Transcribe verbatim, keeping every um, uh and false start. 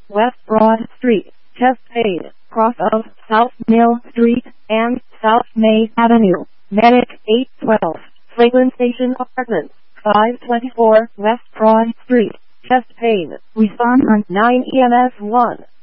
West Broad Street, chest pain, cross of South Mill Street and South May Avenue, Medic eight twelve, Franklin Station Apartments, five twenty-four West Broad Street, chest pain, respond on nine E M S one.